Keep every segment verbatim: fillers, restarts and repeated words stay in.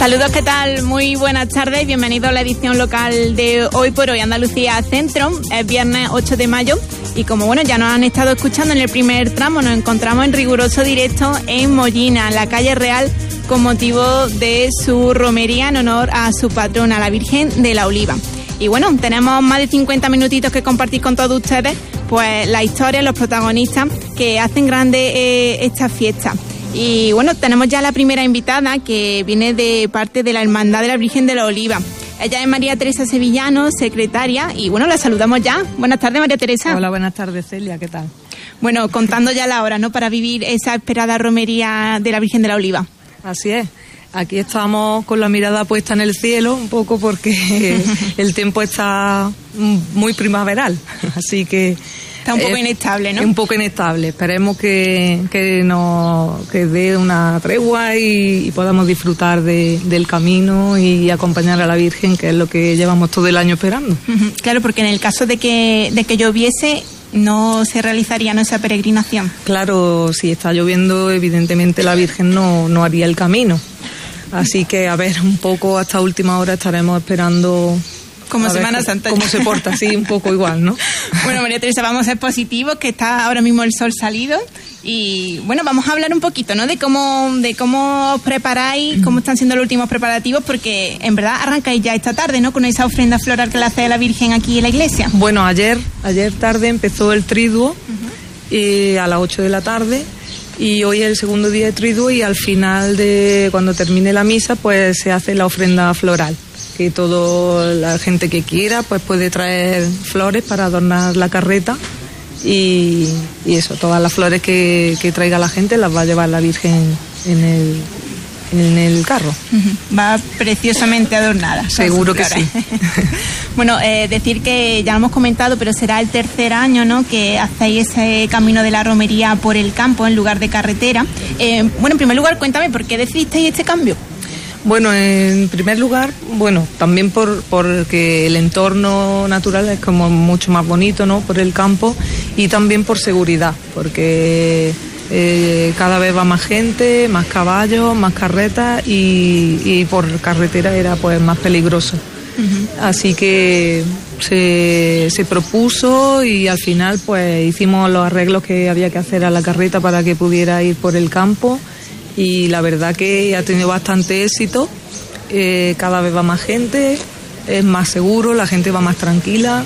Saludos, ¿qué tal? Muy buenas tardes, bienvenidos a la edición local de Hoy por Hoy Andalucía Centro. Es viernes ocho de mayo y como bueno ya nos han estado escuchando en el primer tramo, nos encontramos en riguroso directo en Mollina, en la calle Real, con motivo de su romería en honor a su patrona, la Virgen de la Oliva. Y bueno, tenemos más de cincuenta minutitos que compartir con todos ustedes, pues la historia, los protagonistas que hacen grande eh, esta fiesta. Y bueno, tenemos ya la primera invitada que viene de parte de la Hermandad de la Virgen de la Oliva. Ella es María Teresa Sevillano, secretaria, y bueno, la saludamos ya. Buenas tardes, María Teresa. Hola, buenas tardes, Celia, ¿qué tal? Bueno, contando ya la hora, ¿no?, para vivir esa esperada romería de la Virgen de la Oliva. Así es. Aquí estamos con la mirada puesta en el cielo, un poco porque el tiempo está muy primaveral, así que... Está un poco eh, inestable, ¿no? Un poco inestable. Esperemos que, que nos que dé una tregua y, y podamos disfrutar de, del camino y acompañar a la Virgen, que es lo que llevamos todo el año esperando. Uh-huh. Claro, porque en el caso de que, de que lloviese, no se realizaría, ¿no?, esa peregrinación. Claro, si está lloviendo, evidentemente la Virgen no, no haría el camino. Así que, a ver, un poco hasta última hora estaremos esperando... Como Semana Santa. Cómo se porta, sí, un poco igual, ¿no? Bueno, María Teresa, vamos a ser positivos, que está ahora mismo el sol salido. Y bueno, vamos a hablar un poquito, ¿no?, de cómo, de cómo os preparáis, cómo están siendo los últimos preparativos, porque en verdad arrancáis ya esta tarde, ¿no?, con esa ofrenda floral que le hace a la Virgen aquí en la iglesia. Bueno, ayer, ayer tarde empezó el triduo, uh-huh. y a las ocho de la tarde. Y hoy es el segundo día de triduo y al final de cuando termine la misa pues se hace la ofrenda floral, que toda la gente que quiera pues puede traer flores para adornar la carreta y, y eso, todas las flores que, que traiga la gente las va a llevar la Virgen en el, en el carro. Uh-huh. Va preciosamente adornada. Seguro que sí. Bueno, eh, decir que ya lo hemos comentado, pero será el tercer año, ¿no?, que hacéis ese camino de la romería por el campo en lugar de carretera. Eh, bueno, en primer lugar, cuéntame, ¿por qué decidisteis este cambio? Bueno, en primer lugar, bueno, también por porque el entorno natural es como mucho más bonito, ¿no?, por el campo, y también por seguridad, porque eh, cada vez va más gente, más caballos, más carretas y, y por carretera era pues más peligroso. Uh-huh. Así que se, se propuso y al final pues hicimos los arreglos que había que hacer a la carreta para que pudiera ir por el campo y la verdad que ha tenido bastante éxito. Eh, cada vez va más gente, es más seguro, la gente va más tranquila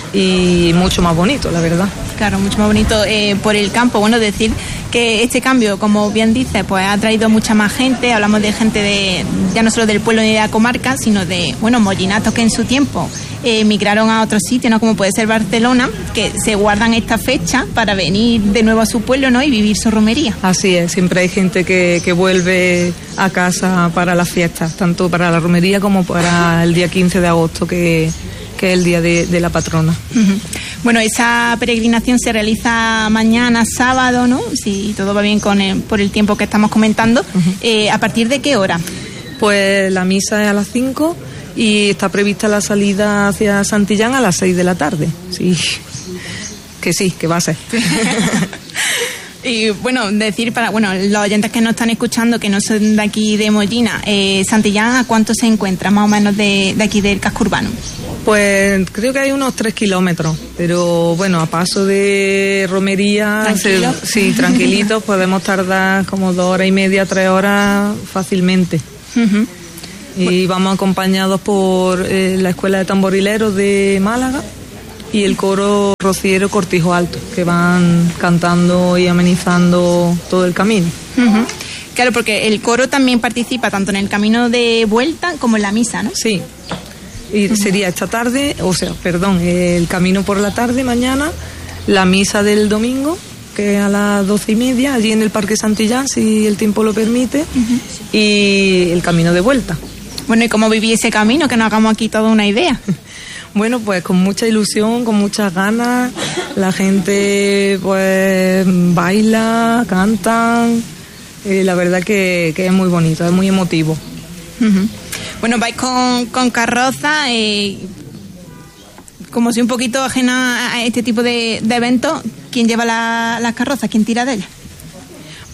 y mucho más bonito, la verdad. Claro, mucho más bonito eh, por el campo. Bueno, decir que este cambio, como bien dice, pues ha traído mucha más gente. Hablamos de gente de ya no solo del pueblo ni de la comarca, sino de, bueno, mollinatos que en su tiempo eh, emigraron a otros sitios, ¿no?, como puede ser Barcelona, que se guardan esta fecha para venir de nuevo a su pueblo, ¿no?, y vivir su romería. Así es, siempre hay gente que, que vuelve a casa para las fiestas, tanto para la romería como para el día quince de agosto, que que es el día de, de la patrona. Uh-huh. Bueno, esa peregrinación se realiza mañana, sábado, ¿no?, si todo va bien con el, por el tiempo que estamos comentando. Uh-huh. Eh, ¿A partir de qué hora? Pues la misa es a las cinco y está prevista la salida hacia Santillán a las seis de la tarde. Sí, que sí, que va a ser. Y bueno, decir para bueno los oyentes que nos están escuchando, que no son de aquí de Mollina, eh, Santillán, ¿a cuánto se encuentra más o menos de, de aquí del casco urbano? Pues creo que hay unos tres kilómetros, pero bueno, a paso de romería, ¿Tranquilo? se, sí, tranquilitos, podemos tardar como dos horas y media, tres horas fácilmente. Uh-huh. Y vamos acompañados por eh, la Escuela de Tamborileros de Málaga y el coro rociero Cortijo Alto, que van cantando y amenizando todo el camino. Uh-huh. Claro, porque el coro también participa tanto en el camino de vuelta como en la misa, ¿no? Sí. Y sería esta tarde, o sea, perdón, el camino por la tarde, mañana, la misa del domingo, que es a las doce y media, allí en el Parque Santillán, si el tiempo lo permite, uh-huh. y el camino de vuelta. Bueno, ¿y cómo viví ese camino? Que nos hagamos aquí toda una idea. Bueno, pues con mucha ilusión, con muchas ganas, la gente pues baila, cantan, y la verdad que, que es muy bonito, es muy emotivo. Uh-huh. Bueno, vais con, con carroza, eh, como si un poquito ajena a este tipo de, de eventos. ¿Quién lleva la, las carrozas? ¿Quién tira de ellas?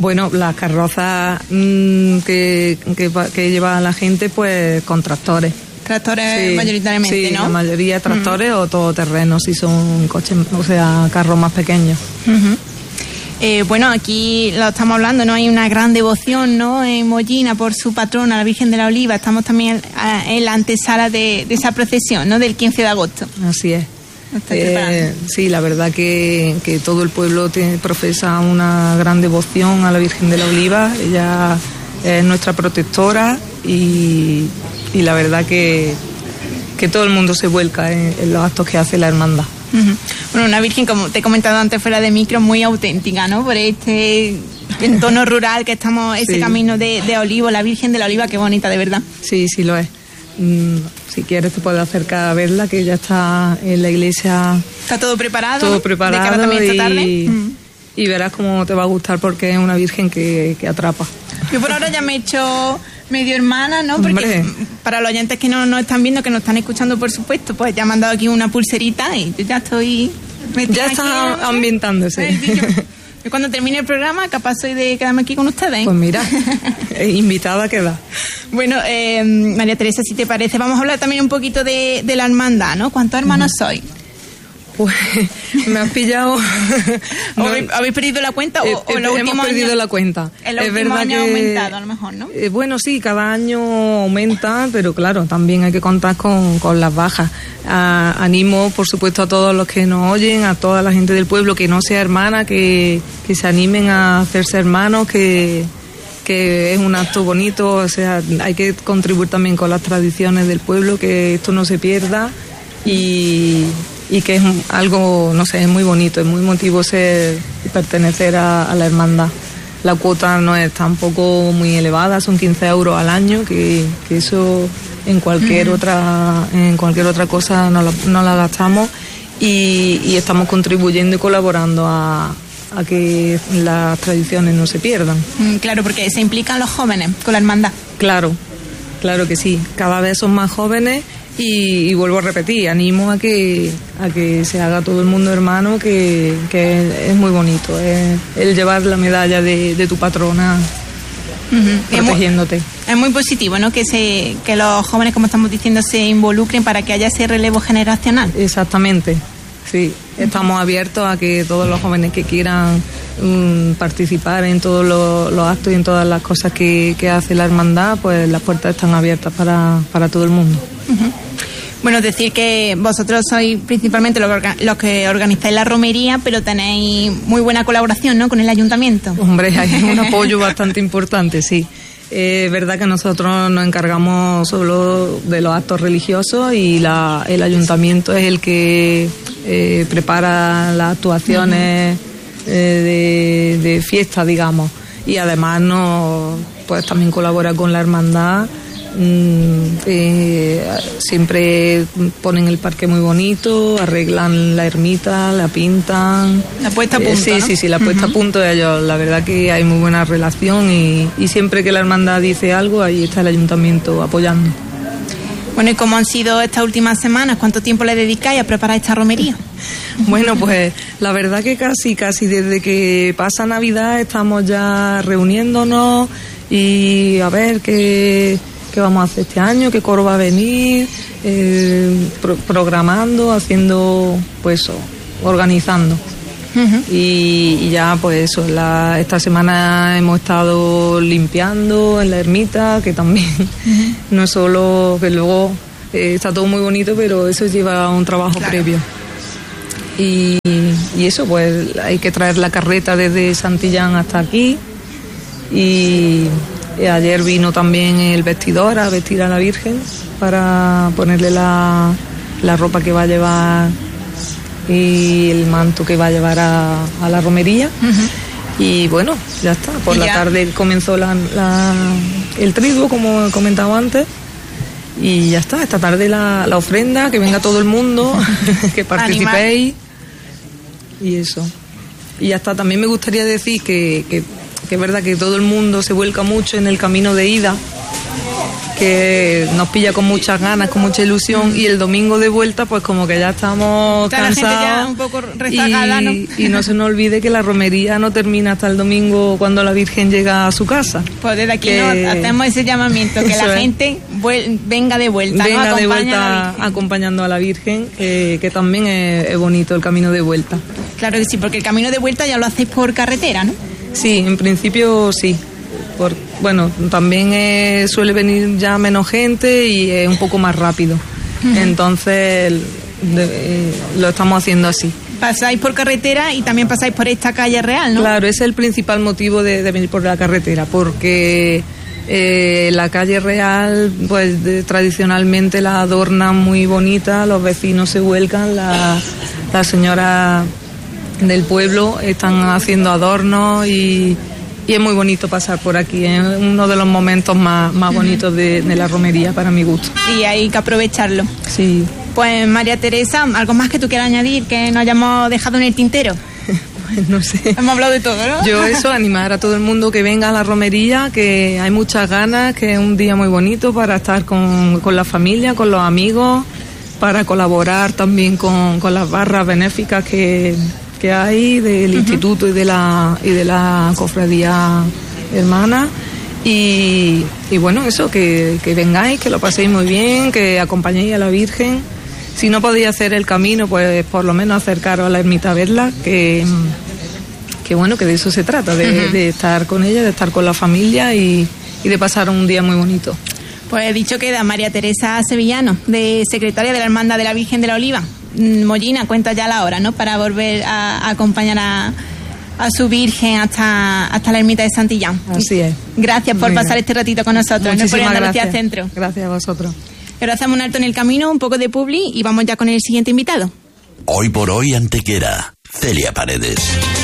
Bueno, las carrozas mmm, que, que, que lleva la gente, pues con tractores. Tractores sí, mayoritariamente, sí, ¿no? La mayoría tractores uh-huh. o todoterrenos, si son coches, o sea, carros más pequeños. Uh-huh. Eh, bueno, aquí lo estamos hablando, ¿no? Hay una gran devoción, ¿no? En Mollina por su patrona, la Virgen de la Oliva. Estamos también en la antesala de, de esa procesión, ¿no? Del quince de agosto. Así es. Eh, sí, la verdad que, que todo el pueblo tiene, profesa una gran devoción a la Virgen de la Oliva. Ella es nuestra protectora y, y la verdad que, que todo el mundo se vuelca en, en los actos que hace la hermandad. Uh-huh. Bueno, una Virgen, como te he comentado antes fuera de micro, muy auténtica, ¿no? Por este entorno rural que estamos, ese sí. camino de, de olivo, la Virgen de la Oliva, qué bonita, de verdad. Sí, sí lo es. Mm, si quieres te puedes acercar a verla, que ya está en la iglesia. Está todo preparado. Todo ¿no? preparado. De cara también esta tarde. Y, uh-huh. y verás cómo te va a gustar porque es una Virgen que, que atrapa. Yo por ahora ya me he hecho medio hermana, ¿no? Porque Hombre. Para los oyentes que no nos están viendo, que nos están escuchando, por supuesto, pues ya me han dado aquí una pulserita y yo ya estoy... Ya está aquí, ambientándose. Ay, yo, yo cuando termine el programa, capaz soy de quedarme aquí con ustedes. Pues mira, invitada queda. Bueno, eh, María Teresa, si te parece, vamos a hablar también un poquito de, de la hermandad, ¿no? ¿Cuántos hermanos uh-huh. sois? Pues me has pillado. no, ¿Habéis, ¿Habéis perdido la cuenta? O, eh, o hemos años, perdido la cuenta. En los últimos años ha aumentado, a lo mejor, ¿no? Eh, bueno, sí, cada año aumenta, pero claro, también hay que contar con, con las bajas. Ah, animo, por supuesto, a todos los que nos oyen, a toda la gente del pueblo que no sea hermana, que, que se animen a hacerse hermanos, que, que es un acto bonito, o sea, hay que contribuir también con las tradiciones del pueblo, que esto no se pierda y... y que es algo, no sé, es muy bonito, es muy emotivo ser y pertenecer a, a la hermandad. La cuota no es tampoco muy elevada, son quince euros al año, que, que eso en cualquier uh-huh. otra en cualquier otra cosa no la, no la gastamos y, y estamos contribuyendo y colaborando a, a que las tradiciones no se pierdan. Mm, claro, porque se implican los jóvenes con la hermandad. Claro, claro que sí, cada vez son más jóvenes. Y, y vuelvo a repetir, animo a que a que se haga todo el mundo hermano, que, que es muy bonito, es el llevar la medalla de, de tu patrona uh-huh. protegiéndote. Es muy, es muy positivo, ¿no? Que se que los jóvenes, como estamos diciendo, se involucren para que haya ese relevo generacional. Exactamente, sí. Estamos abiertos a que todos los jóvenes que quieran um, participar en todos los, los actos y en todas las cosas que, que hace la hermandad, pues las puertas están abiertas para, para todo el mundo. Uh-huh. Bueno, es decir que vosotros sois principalmente los, los que organizáis la romería, pero tenéis muy buena colaboración, ¿no?, con el ayuntamiento. Hombre, hay un apoyo bastante importante, sí. Es eh, verdad que nosotros nos encargamos solo de los actos religiosos y la, el ayuntamiento es el que eh, prepara las actuaciones uh-huh. eh, de, de fiesta, digamos. Y además nos, pues también colabora con la hermandad. Mm, eh, siempre ponen el parque muy bonito, arreglan la ermita, la pintan. La puesta a punto, eh, sí, ¿no? sí, sí, la puesta uh-huh. a punto de ellos. La verdad que hay muy buena relación y, y siempre que la hermandad dice algo, ahí está el ayuntamiento apoyando. Bueno, ¿y cómo han sido estas últimas semanas? ¿Cuánto tiempo le dedicáis a preparar esta romería? Bueno, pues la verdad que casi, casi desde que pasa Navidad estamos ya reuniéndonos y a ver qué... qué vamos a hacer este año, qué coro va a venir, eh, pro- programando, haciendo, pues eso, organizando. Uh-huh. Y, y ya, pues eso, la, esta semana hemos estado limpiando en la ermita, que también uh-huh. no es solo, que luego eh, está todo muy bonito, pero eso lleva un trabajo claro. previo. Y, y eso, pues hay que traer la carreta desde Santillán hasta aquí y... Ayer vino también el vestidor a vestir a la Virgen para ponerle la, la ropa que va a llevar y el manto que va a llevar a, a la romería. Uh-huh. Y bueno, ya está. Por la tarde comenzó la, la, el triduo, como he comentado antes. Y ya está. Esta tarde la, la ofrenda, que venga todo el mundo, que participéis. Y eso. Y ya está. También me gustaría decir que... que que es verdad que todo el mundo se vuelca mucho en el camino de ida, que nos pilla con muchas ganas, con mucha ilusión, y el domingo de vuelta pues como que ya estamos Está cansados, la gente ya un poco rezagada, y, ¿no? y no se nos olvide que la romería no termina hasta el domingo cuando la Virgen llega a su casa. Pues desde aquí que... nos hacemos ese llamamiento, que la gente vuel... venga de vuelta, venga ¿no? de vuelta a acompañando a la Virgen, eh, que también es, es bonito el camino de vuelta. Claro que sí, porque el camino de vuelta ya lo hacéis por carretera, ¿no? Sí, en principio sí. Por, bueno, también eh, suele venir ya menos gente y es un poco más rápido. Uh-huh. Entonces de, eh, lo estamos haciendo así. Pasáis por carretera y también pasáis por esta calle real, ¿no? Claro, ese es el principal motivo de, de venir por la carretera, porque eh, la calle real, pues de, tradicionalmente la adornan muy bonita, los vecinos se vuelcan, la, la señora del pueblo están haciendo adornos y, y es muy bonito pasar por aquí, es uno de los momentos más, más bonitos de, de la romería para mi gusto. Y hay que aprovecharlo. Sí. Pues María Teresa, ¿algo más que tú quieras añadir que nos hayamos dejado en el tintero? Pues no sé. Hemos hablado de todo, ¿no? Yo eso, animar a todo el mundo que venga a la romería, que hay muchas ganas, que es un día muy bonito para estar con, con la familia, con los amigos, para colaborar también con, con las barras benéficas que... que hay del uh-huh. instituto y de la y de la cofradía hermana y, y bueno, eso, que, que vengáis, que lo paséis muy bien, que acompañéis a la Virgen. Si no podéis hacer el camino, pues por lo menos acercaros a la ermita a verla, que, que bueno, que de eso se trata, de, uh-huh. de estar con ella, de estar con la familia y, y de pasar un día muy bonito. Pues dicho queda, María Teresa Sevillano, de secretaria de la Hermandad de la Virgen de la Oliva. Mollina, cuenta ya la hora, ¿no? Para volver a, a acompañar a, a su Virgen hasta, hasta la ermita de Santillán. Así es. Gracias por Venga. pasar este ratito con nosotros. Muchísimas por Andalucía gracias. Centro. Gracias a vosotros. Ahora hacemos un alto en el camino, un poco de publi y vamos ya con el siguiente invitado. Hoy por hoy Antequera, Celia Paredes.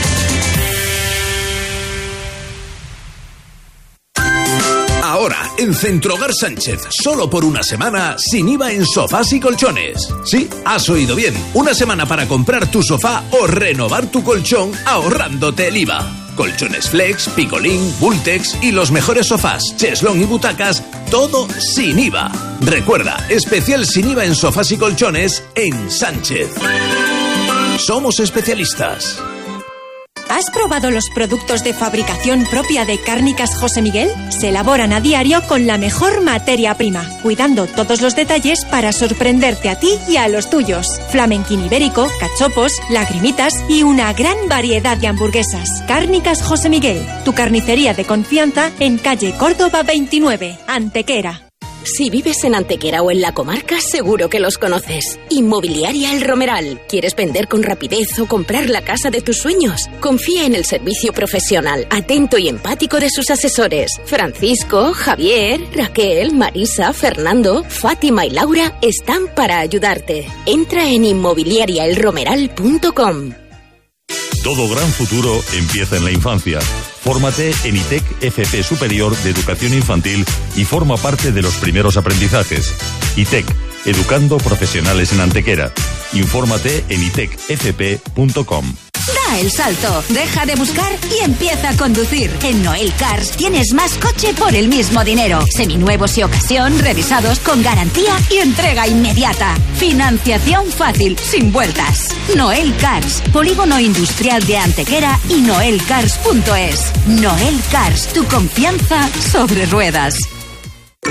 Ahora, en Centrohogar Sánchez, solo por una semana, sin I V A en sofás y colchones. Sí, has oído bien, una semana para comprar tu sofá o renovar tu colchón ahorrándote el I V A. Colchones Flex, Picolín, Bultex y los mejores sofás, cheslón y butacas, todo sin I V A. Recuerda, especial sin I V A en sofás y colchones en Sánchez. Somos especialistas. ¿Has probado los productos de fabricación propia de Cárnicas José Miguel? Se elaboran a diario con la mejor materia prima, cuidando todos los detalles para sorprenderte a ti y a los tuyos. Flamenquín ibérico, cachopos, lagrimitas y una gran variedad de hamburguesas. Cárnicas José Miguel, tu carnicería de confianza en calle Córdoba veintinueve, Antequera. Si vives en Antequera o en la comarca, seguro que los conoces. Inmobiliaria El Romeral. ¿Quieres vender con rapidez o comprar la casa de tus sueños? Confía en el servicio profesional, atento y empático de sus asesores. Francisco, Javier, Raquel, Marisa, Fernando, Fátima y Laura están para ayudarte. Entra en inmobiliaria el romeral punto com. Todo gran futuro empieza en la infancia. Fórmate en I T E C F P Superior de Educación Infantil y forma parte de los primeros aprendizajes. I T E C, educando profesionales en Antequera. Infórmate en i tec f p punto com. Da el salto, deja de buscar y empieza a conducir. En Noel Cars tienes más coche por el mismo dinero. Seminuevos y ocasión, revisados con garantía y entrega inmediata. Financiación fácil, sin vueltas. Noel Cars, Polígono Industrial de Antequera y noel cars punto es. Noel Cars, tu confianza sobre ruedas.